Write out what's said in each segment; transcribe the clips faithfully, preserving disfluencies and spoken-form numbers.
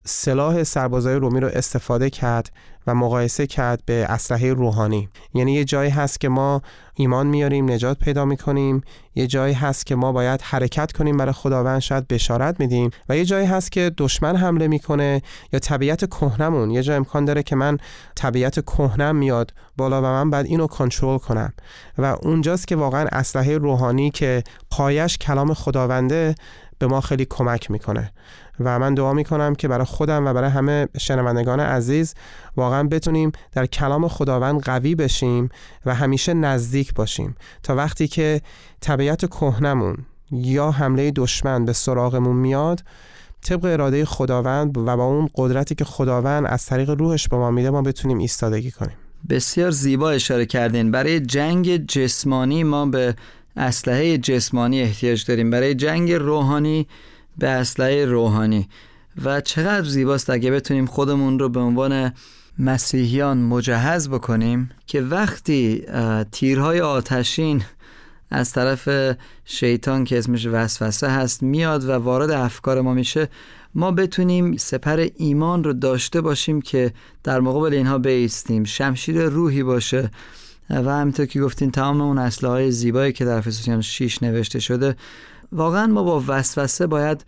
سلاح سربازای رومی رو استفاده کرد و مقایسه کرد به اسلحه روحانی. یعنی یه جایی هست که ما ایمان میاریم، نجات پیدا میکنیم، یه جایی هست که ما باید حرکت کنیم برای خداوند، شاید بشارت میدیم، و یه جایی هست که دشمن حمله میکنه یا طبیعت کهنمون. یه جا امکان داره که من طبیعت کهنم میاد بالا و من بعد اینو کنترل کنم، و اونجاست که واقعا اسلحه روحانی که پایش کلام خداونده به ما خیلی کمک میکنه. و من دعا میکنم که برای خودم و برای همه شنوندگان عزیز واقعا بتونیم در کلام خداوند قوی بشیم و همیشه نزدیک باشیم تا وقتی که طبیعت کهنمون یا حمله دشمن به سراغمون میاد، طبق اراده خداوند و با اون قدرتی که خداوند از طریق روحش به ما میده ما بتونیم ایستادگی کنیم. بسیار زیبا اشاره کردین. برای جنگ جسمانی ما به اسلحه جسمانی احتیاج داریم، برای جنگ روحانی به اسلحه روحانی. و چقدر زیباست اگه بتونیم خودمون رو به عنوان مسیحیان مجهز بکنیم که وقتی تیرهای آتشین از طرف شیطان که اسمش وسوسه هست میاد و وارد افکار ما میشه، ما بتونیم سپر ایمان رو داشته باشیم که در مقابل اینها بایستیم، شمشیر روحی باشه. و همینطور که گفتین تمام اون اسلحه‌های زیبایی که در افسوسیان شش نوشته شده، واقعا ما با وسوسه باید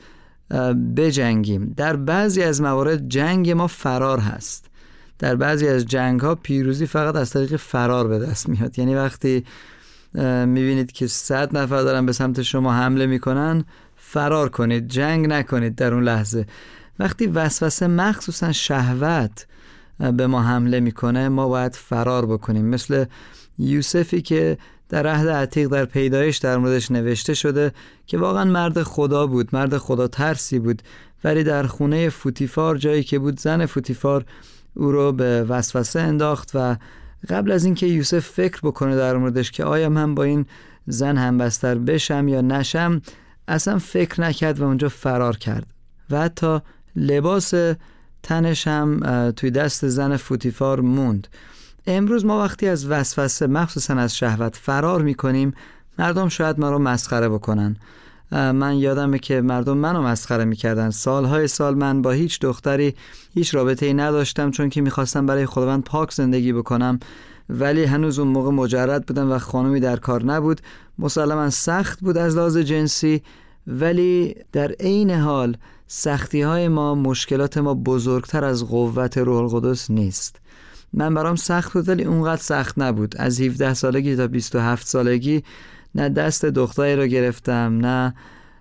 بجنگیم. در بعضی از موارد جنگ ما فرار هست، در بعضی از جنگ ها پیروزی فقط از طریق فرار به دست میاد. یعنی وقتی میبینید که صد نفر دارن به سمت شما حمله میکنن، فرار کنید، جنگ نکنید در اون لحظه. وقتی وسوسه مخصوصا شهوت به ما حمله میکنه، ما باید فرار بکنیم. مثل یوسفی که در عهد عتیق در پیدایش در موردش نوشته شده که واقعا مرد خدا بود، مرد خدا ترسی بود، ولی در خونه فوتیفار جایی که بود، زن فوتیفار او رو به وسوسه انداخت و قبل از اینکه یوسف فکر بکنه در موردش که آیا من با این زن همبستر بشم یا نشم، اصلا فکر نکرد و اونجا فرار کرد و حتی لباس تنش هم توی دست زن فوتیفار موند. امروز ما وقتی از وسوسه مخصوصا از شهوت فرار میکنیم، مردم شاید ما رو مسخره بکنن. من یادمه که مردم منو مسخره میکردن. سالهای سال من با هیچ دختری هیچ رابطه‌ای نداشتم، چون که میخواستم برای خداوند پاک زندگی بکنم، ولی هنوز اون موقع مجرد بودم و خانمی در کار نبود. مسلماً سخت بود از لحاظ جنسی، ولی در عین حال سختی های ما، مشکلات ما بزرگتر از قوت روح القدس نیست. من برام سخت بود ولی اونقدر سخت نبود. از هفده سالگی تا بیست و هفت سالگی نه دست دختری رو گرفتم، نه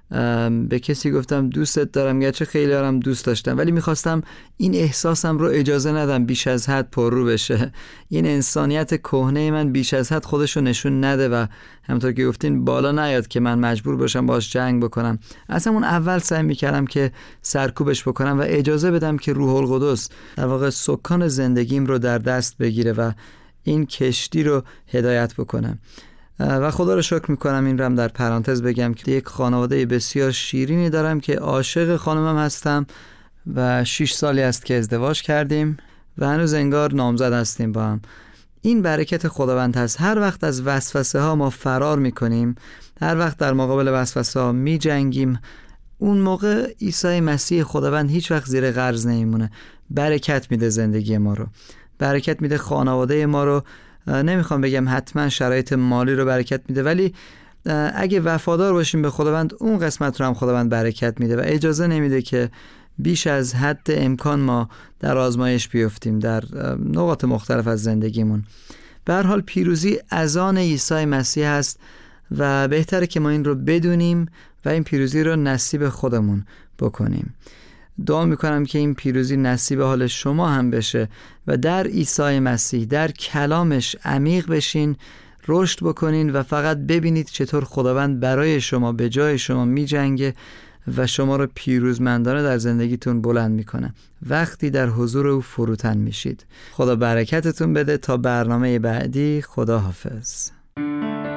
به کسی گفتم دوستت دارم، گرچه خیلی هارم دوست داشتم، ولی میخواستم این احساسم رو اجازه ندم بیش از حد پررو بشه. این انسانیت کهنه من بیش از حد خودش رو نشون نده و همونطور که گفتین بالا نیاد که من مجبور باشم باش جنگ بکنم. اصلا اون اول سعی میکردم که سرکوبش بکنم و اجازه بدم که روح القدس در واقع سکان زندگیم رو در دست بگیره و این کشتی رو هدایت بکنم. و خدا رو شکر میکنم، این رو هم در پرانتز بگم که یک خانواده بسیار شیرینی دارم که عاشق خانمم هستم و شش سالی است که ازدواج کردیم و هنوز انگار نامزد هستیم با هم. این برکت خداوند هست. هر وقت از وسوسه ها ما فرار میکنیم، هر وقت در مقابل وسوسه ها میجنگیم، اون موقع عیسی مسیح خداوند هیچ وقت زیر قرض نمیمونه. برکت میده زندگی ما رو، برکت میده خانواده ما رو. نمیخوام بگم حتما شرایط مالی رو برکت میده، ولی اگه وفادار باشیم به خداوند، اون قسمت رو هم خداوند برکت میده و اجازه نمیده که بیش از حد امکان ما در آزمایش بیفتیم در نقاط مختلف از زندگیمون. به هر حال پیروزی از آن عیسی مسیح است و بهتره که ما این رو بدونیم و این پیروزی رو نصیب خودمون بکنیم. دعا میکنم که این پیروزی نصیب حال شما هم بشه و در عیسی مسیح، در کلامش عمیق بشین، رشد بکنین و فقط ببینید چطور خداوند برای شما به جای شما میجنگه و شما رو پیروزمندانه در زندگیتون بلند میکنه وقتی در حضور او فروتن میشید. خدا برکتتون بده. تا برنامه بعدی، خدا حافظ.